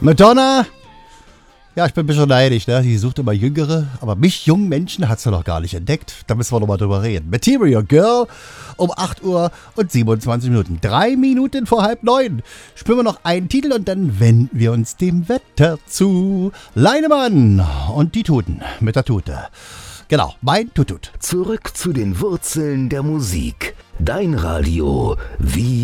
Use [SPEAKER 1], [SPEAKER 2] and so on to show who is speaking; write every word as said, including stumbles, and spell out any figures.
[SPEAKER 1] Madonna? Ja, ich bin ein bisschen neidisch, ne? Die sucht immer Jüngere. Aber mich, jungen Menschen, hat sie noch gar nicht entdeckt. Da müssen wir noch mal drüber reden. Material Girl um acht Uhr und siebenundzwanzig Minuten. Drei Minuten vor halb neun. Spielen wir noch einen Titel und dann wenden wir uns dem Wetter zu. Leinemann und die Tuten mit der Tute. Genau, mein Tutut.
[SPEAKER 2] Zurück zu den Wurzeln der Musik. Dein Radio, wie